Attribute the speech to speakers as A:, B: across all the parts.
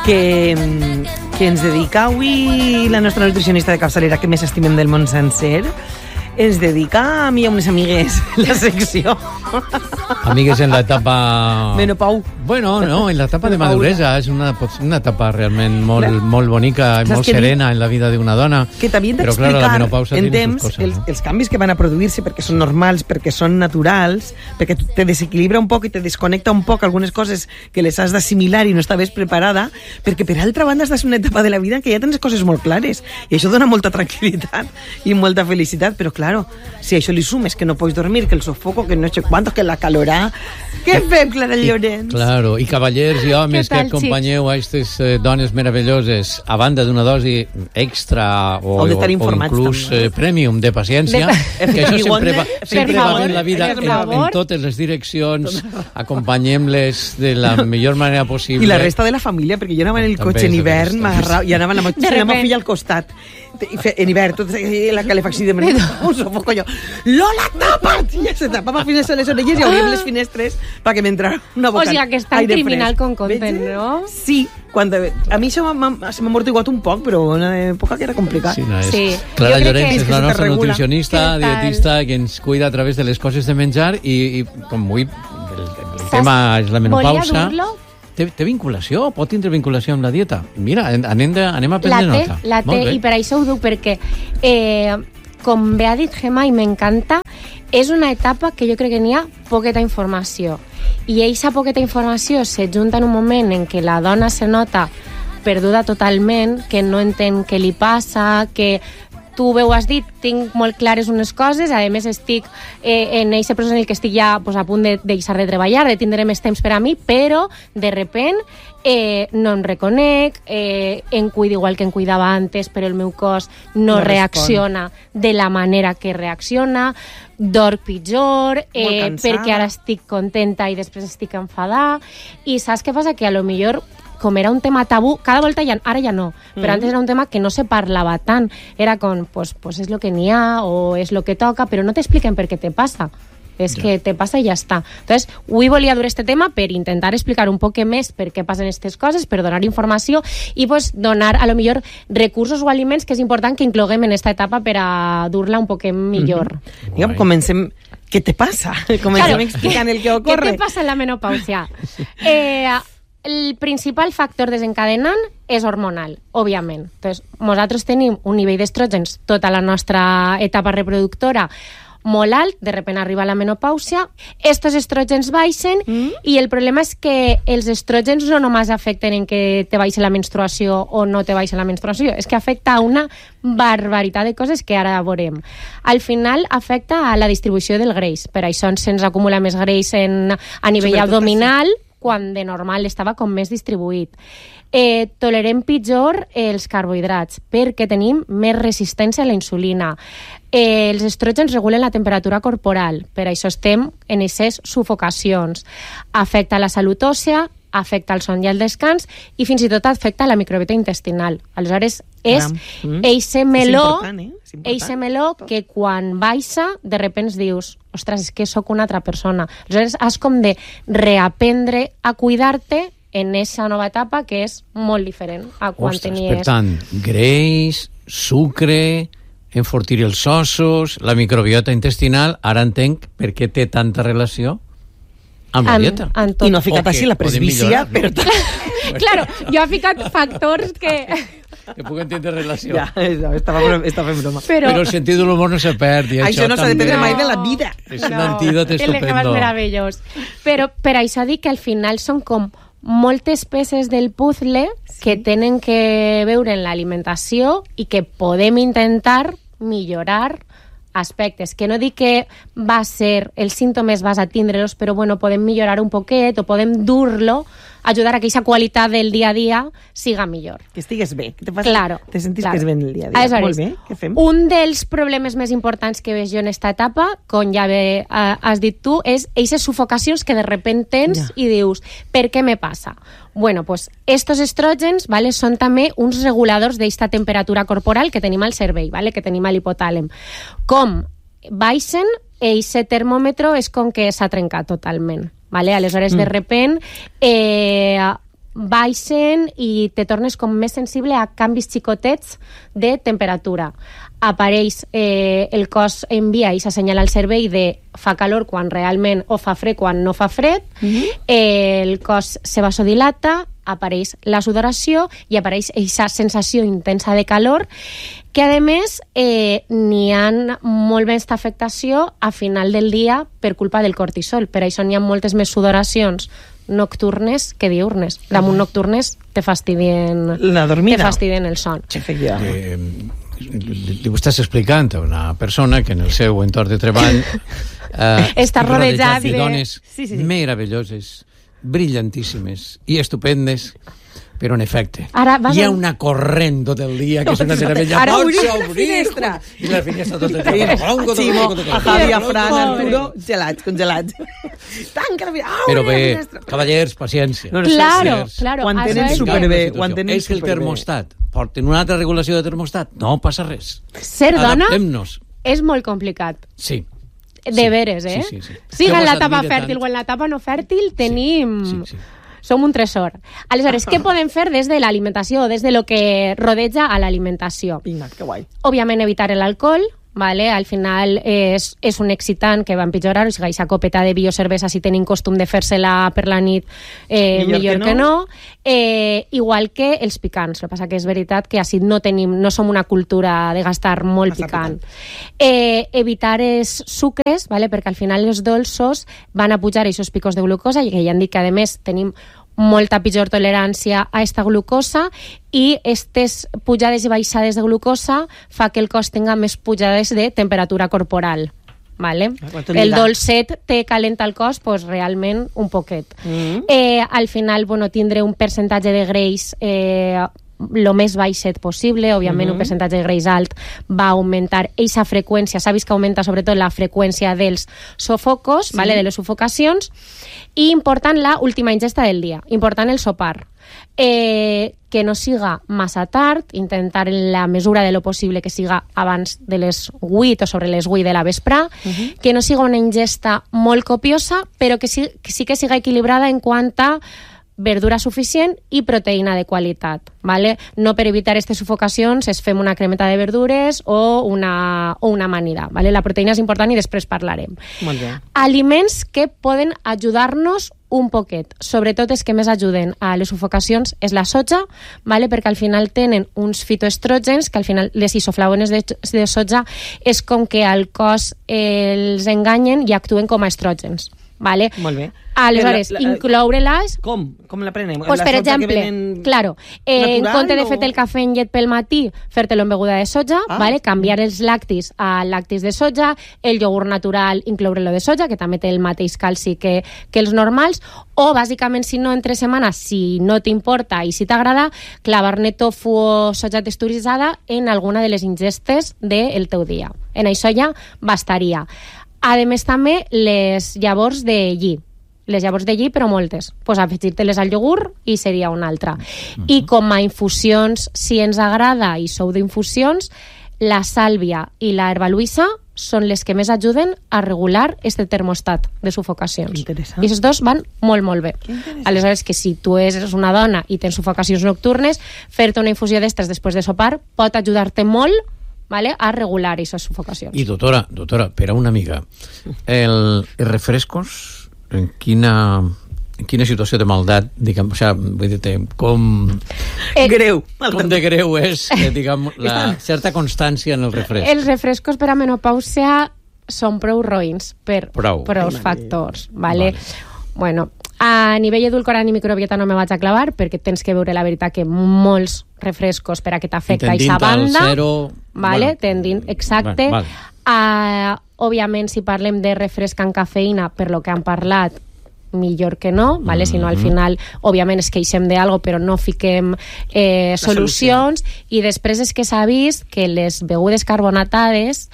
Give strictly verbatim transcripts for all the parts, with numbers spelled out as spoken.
A: que, que ens dedica avui la nostra nutricionista de capçalera que més estimem del món sencer. Ens dedica a mi i a unes amigues la secció.
B: Amigues en la etapa...
A: Menopau.
B: Bueno, no, en la etapa de maduresa. És una, una etapa realment molt,
A: Clar.
B: molt bonica i molt serena en la vida d'una dona.
A: Que t'havien d'explicar claro, en temps coses, els, no? els canvis que van a produir-se perquè són normals, perquè són naturals, perquè te desequilibra un poc i te desconnecta un poc algunes coses que les has d'assimilar i no estaves preparada, perquè per altra banda estàs en una etapa de la vida que ja tens coses molt clares i això dona molta tranquil·litat i molta felicitat, però claro, si això li sumes que no pots dormir, que el sofoco, que no sé quantos, que la calorà... Què fem, Clara Llorenç?
B: Claro, i cavallers i homes que acompanyeu a aquestes eh, dones meravelloses a banda d'una dosi extra o, o, o inclús eh, premium de paciència, de... que això sempre va, sempre va bé en la vida, en, en totes les direccions, acompanyem-les de la millor manera possible.
A: I la resta de la família, perquè jo anava en el cotxe en hivern, m'agarrava, i anava la meva filla al costat, en hivern, tot la calefacció de menú, un sofoco jo, Lola, tapa't! I se tapava fins a les orelles i obríem les finestres perquè m'entrara una boca.
C: O sigui, que és tan criminal com conten, no?
A: Sí, cuando, a mi això m'ha amortiguat un poc, però una època que era complicat.
B: Sí, no és.
C: Sí.
B: Clara Llorenç és la nostra nutricionista, dietista, que ens cuida a través de les coses de menjar i, i com avui el, el tema és la menopausa.
C: Volia dur-lo?
B: Té, té vinculació? Pot tindre vinculació amb la dieta? Mira, anem, de, anem a prendre
C: la té,
B: nota.
C: La té, i per això ho dic, perquè eh, com bé ha dit Gemma, i m'encanta, és una etapa que jo crec que n'hi ha poqueta informació. I aquesta poqueta informació se junta en un moment en què la dona se nota perduda totalment, que no entén què li passa, que tu bé ho has dit, tinc molt clares unes coses, a més estic eh, en aquest procés en el que estic ja pues, a punt de deixar de treballar, de tindre més temps per a mi, però de repent eh, no em reconec, eh, em cuido igual que em cuidava antes, però el meu cos no, no reacciona de la manera que reacciona, dorm pitjor, eh, perquè ara estic contenta i després estic enfadada, i saps què passa? Que a lo millor com era un tema tabú, cada volta ja, ara ja no, però mm. antes era un tema que no se parlava tant, era com, pues, pues és lo que n'hi ha, o és lo que toca, però no t'expliquen per què te passa, és ja. que te passa i ja està. Entonces, avui volia dur este tema per intentar explicar un poc més per què passen aquestes coses, per donar informació i pues, donar, a lo millor, recursos o aliments que és important que incloguem en esta etapa per a dur-la un poc millor.
A: Mm-hmm. Digue'm, comencem... Què te passa? Comencem claro, explicant el que ocorre.
C: Què te passa en la menopausia? Eh... El principal factor desencadenant és hormonal, òbviament. Entonces, nosaltres tenim un nivell d'estrògens tota la nostra etapa reproductora molt alt, de repente arriba la menopausia, estos estrògens baixen mm. i el problema és que els estrògens no només afecten en que te baixa la menstruació o no te baixa la menstruació, és que afecta a una barbaritat de coses que ara veurem. Al final afecta a la distribució del greix, per això se'ns acumula més greix en, a nivell Sobretot abdominal, sí. quan de normal estava com més distribuït. Eh, tolerem pitjor els carbohidrats perquè tenim més resistència a la insulina. Eh, els estrògens regulen la temperatura corporal, per això estem en aquestes sufocacions. Afecta la salut òssea, afecta el son i el descans i fins i tot afecta la microbiota intestinal. Aleshores, és eixe meló,
A: és eh?
C: eixe meló que quan baixa, de repente dius, ostres, és que sóc una altra persona. Aleshores, has com de reaprendre a cuidar-te en aquesta nova etapa que és molt diferent a quan
B: Ostres,
C: tenies...
B: Per tant, greix, sucre, enfortir els ossos, la microbiota intestinal, ara entenc per què té tanta relació amb la dieta.
C: En, en tot.
A: I no ha ficat així la presbícia, però...
C: Claro, jo he ficat factors que...
B: que puc entendre relació.
A: Ja, estava, estava fent broma.
B: Però, Però el sentit de l'humor no se perd. I
A: això, això no s'ha de perdre mai de la vida.
B: És un antídot estupendo.
C: El meravellós. Però per això dic que al final són com moltes peces del puzzle sí. que tenen que veure en l'alimentació i que podem intentar millorar aspectes, que no dic que va ser, els símptomes vas a tindre-los, però bueno, podem millorar un poquet o podem dur-lo, ajudar a que aquesta qualitat del dia a dia siga millor.
A: Que estigues bé, que te, fas,
C: claro,
A: te sentis
C: claro.
A: que és bé el dia a dia.
C: Aleshores,
A: molt bé, què fem?
C: Un dels problemes més importants que veig jo en esta etapa, com ja bé has dit tu, és aquestes sufocacions que de repente tens ja. i dius, per què me passa? Bueno, pues estos estrògens, vale, són també uns reguladors d'esta temperatura corporal que tenim al cervell, vale, que tenim a l'hipotàlem. Com baixen, aquest termòmetre és com que s'ha trencat totalment. Vale? Aleshores, mm. de repent, eh, baixen i te tornes com més sensible a canvis xicotets de temperatura. Apareix, eh, el cos envia i s'assenyala al cervell de fa calor quan realment o fa fred quan no fa fred, mm-hmm. eh, el cos se vasodilata, apareix la sudoració i apareix aquesta sensació intensa de calor que a més eh, n'hi ha molt més afectació a final del dia per culpa del cortisol. Per això n'hi ha moltes més sudoracions nocturnes que diurnes. Damunt nocturnes te fastidien,
A: la dormida.
C: Te fastidien el son.
B: Eh, li ho estàs explicant a una persona que en el seu entorn de treball eh,
C: està rodejat
B: de dones sí, sí, sí. meravelloses, brillantíssimes i estupendes, però en efecte
C: ara,
B: hi ha una corrent tot el dia que és una meravella.
A: Ara obrir la finestra
B: i la finestra tot el dia
A: Ximo, a Javi, a Fran, a Arturo gelats, congelats. Tanca la finestra.
B: Però bé, cavallers, paciència.
C: No, no, claro, claro.
A: Ho entenen superbé. És
B: que el termostat porten una altra regulació de termostat, no passa res.
C: Ser dona
B: adaptem-nos.
C: És molt complicat.
B: Sí.
C: De
B: sí,
C: veres, eh?
B: Sí, sí, sí.
C: Siga en la etapa fèrtil o en l'etapa no fèrtil, tenim... Sí, sí, sí. Som un tresor. Aleshores, què podem fer des de l'alimentació, des de lo que rodeja a l'alimentació?
A: Vinga, que guai.
C: Òbviament, evitar l'alcohol, vale? Al final és, és un excitant que va empitjorar, o sigui, aquesta copeta de biocervesa, si tenim costum de fer-se-la per la nit, eh, millor, millor que no. Que no. Eh, igual que els picants. El que passa que és veritat que així no tenim, no som una cultura de gastar molt Massa picant. picant. Eh, evitar els sucres, vale? Perquè al final els dolços van a pujar aquests picos de glucosa, i que ja han dit que a més tenim molta pitjor tolerància a esta glucosa, i aquestes pujades i baixades de glucosa fa que el cos tinga més pujades de temperatura corporal. Vale? El dolcet te calenta el cos, pues, realment un poquet. Mm-hmm. eh, al final, bueno, tindre un percentatge de greix eh, lo més baixet possible, òbviament mm-hmm. un percentatge de greix alt va augmentar eixa freqüència, s'ha vist que augmenta sobretot la freqüència dels sofocos, sí. vale, de les sufocacions, i important la última ingesta del dia, important el sopar. Eh, que no siga massa tard, intentar en la mesura de lo possible que siga abans de les vuit o sobre les vuit de la vesprà, uh-huh. que no siga una ingesta molt copiosa, però que sí que, sí que siga equilibrada en quant a verdura suficient i proteïna de qualitat, ¿vale? No per evitar aquestes sufocacions es fem una cremeta de verdures o una, o una amanida, ¿vale? La proteïna és important i després parlarem.
A: Molt bé.
C: Aliments que poden ajudar-nos un poquet, sobretot els que més ajuden a les sufocacions és la soja, ¿vale? Perquè al final tenen uns fitoestrògens, que al final les isoflavones de, de soja és com que al cos els enganyen i actuen com a estrògens. Vale?
A: Molt bé.
C: Aleshores, la, la, incloure-les...
A: Com? Com l'aprenem?
C: Pues,
A: la
C: per exemple, claro, eh, en compte de
A: o...
C: fer-te el cafè en llet pel matí, fer-te-lo en beguda de soja, ah. vale? Canviar els lactis a lactis de soja, el iogurt natural, incloure-lo de soja, que també té el mateix calci que, que els normals, o, bàsicament, si no, entre setmanes, si no t'importa i si t'agrada, clavar-ne tofu o soja texturitzada en alguna de les ingestes del teu dia. En això ja bastaria. A més, també, les llavors de lli. Les llavors de lli, però moltes. Pues afegir-te-les al iogurt i seria una altra. Uh-huh. I com a infusions, si ens agrada i sou d'infusions, la sàlvia i la herbaluïssa són les que més ajuden a regular este termostat de sufocacions.
A: Interessant.
C: I aquests dos van molt, molt bé. Aleshores, que si tu eres una dona i tens sufocacions nocturnes, fer-te una infusió d'estes després de sopar pot ajudar-te molt, ¿vale? A regular aquestes sufocacions.
B: I doctora, doctora, per a una amiga, el, els refrescos, en quina, en quina situació de maldat, diguem, o sigui, vull dir, com...
A: Eh, greu.
B: Com de greu és, eh, diguem, la certa constància en el refresc.
C: Els refrescos per a menopàusia són prou roïns per
B: prou,
C: prou factors, ¿vale? Vale. Bueno, a nivell edulcorant i microbiota no me vaig a clavar perquè tens que veure la veritat que molts refrescos per a que t'afecta aquesta banda,
B: zero,
C: vale?
B: Bueno,
C: tendint, exacte.
B: Vale.
C: Uh, òbviament, si parlem de refresc amb cafeïna, per lo que han parlat, millor que no, vale? Mm-hmm. Si no, al final, òbviament, es queixem d'algo, però no fiquem eh, solucions. I després és que s'ha vist que les begudes carbonatades,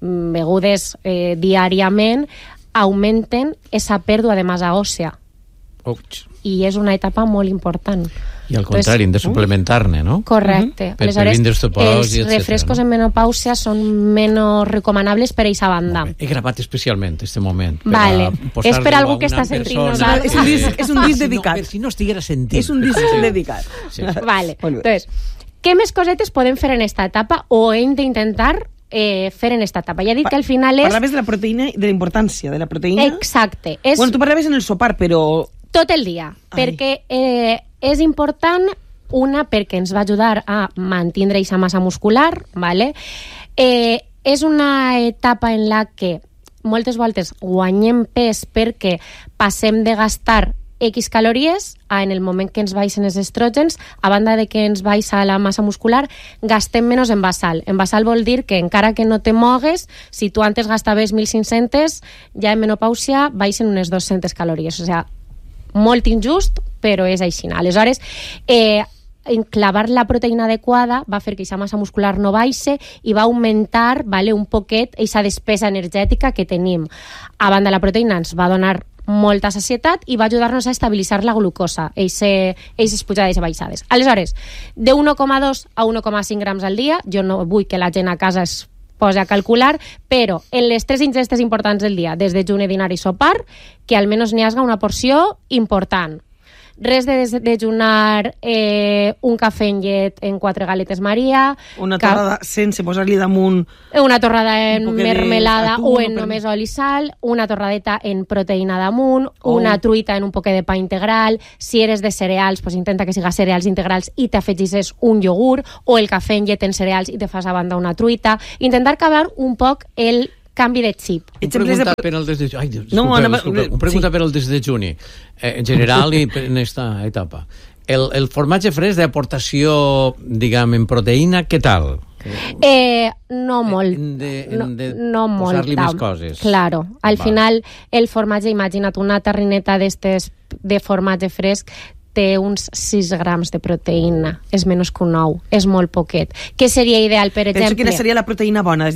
C: begudes eh, diàriament, augmenten esa pèrdua de massa òssea.
B: Ouch.
C: I és una etapa molt important.
B: I al contrari, hem de suplementar-ne, no?
C: Correcte.
B: Per, per vindre osteoporosi,
C: els refrescos en menopàusia són menys recomanables per a aquesta banda.
B: He gravat especialment aquest moment.
C: Vale. És per algú que està sentint nosaltres.
A: És un disc, és un disc dedicat.
B: Per si no estiguera sentint.
A: És un disc dedicat.
C: Sí. Vale. Entonces, què més cosetes podem fer en esta etapa o hem d'intentar eh, fer en esta etapa? Ja he dit que al final és...
A: Parlaves de la proteïna i de la importància de la proteïna.
C: Exacte. És...
A: Bueno, tu parlaves en el sopar, però...
C: Tot el dia, Ai. perquè eh, és important, una, perquè ens va ajudar a mantenir aquesta massa muscular, ¿vale? Eh, és una etapa en la que moltes voltes guanyem pes perquè passem de gastar X calories a, en el moment que ens baixen els estrògens, a banda de que ens baixa la massa muscular, gastem menys en basal. En basal vol dir que encara que no te mogues, si tu antes gastaves mil cinc-centes, ja en menopàusia baixen unes dos-centes calories. O sigui, molt injust, però és així. Aleshores, eh, enclavar la proteïna adequada va fer que aquesta massa muscular no baixe i va augmentar, vale, un poquet aquesta despesa energètica que tenim. A banda, la proteïna ens va donar molta sacietat i va ajudar-nos a estabilitzar la glucosa, aquestes pujades i baixades. Aleshores, de un coma dos a un coma cinc grams al dia, jo no vull que la gent a casa es posi a calcular, però en les tres ingestes importants del dia, des de dinar, dinar i sopar, que almenys n'hi hagi una porció important. Res de dejunar eh, un cafè en llet en quatre galetes Maria.
A: Una torrada ca... sense posar-li damunt...
C: Una torrada en mermelada o en només oli i sal, una torradeta en proteïna damunt, oh. una truita en un poquet de pa integral. Si eres de cereals, pues intenta que siga cereals integrals i t'afegisses un iogurt, o el cafè en llet en cereals i te fas a banda una truita. Intentar acabar un poc el canvi de xip.
B: Un pregunta de... per al desdejuni. Ai, disculpa, no, no, disculpa. Un pregunta sí. per al desdejuni. Eh, en general i en esta etapa. El, el formatge fresc d'aportació, diguem, en proteïna, què tal?
C: Eh, no molt.
B: Hem de, hem de
C: no, no
B: posar-li
C: molt.
B: més coses.
C: Claro. Al
B: Va.
C: final, el formatge, imagina't una tarrineta d'estes de formatge fresc, té uns sis grams de proteïna. És menys que un ou. És molt poquet. Què seria ideal, per exemple?
A: Penso que seria la proteïna bona.